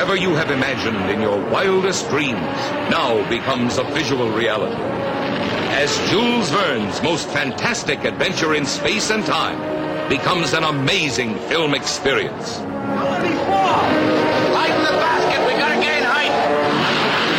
whatever you have imagined in your wildest dreams now becomes a visual reality. As Jules Verne's most fantastic adventure in space and time becomes an amazing film experience. Lighten the basket, we